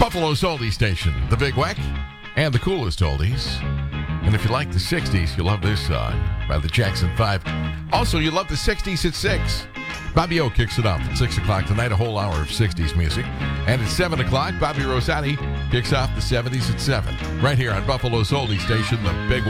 Buffalo's oldie station, The Big Weck, and the coolest oldies. And if you like the 60s, you'll love this song by the Jackson 5. Also, you love the 60s at 6. Bobby O kicks it off at 6 o'clock tonight, a whole hour of 60s music. And at 7 o'clock, Bobby Rosati kicks off the 70s at 7. Right here on Buffalo's oldie station, The Big Weck.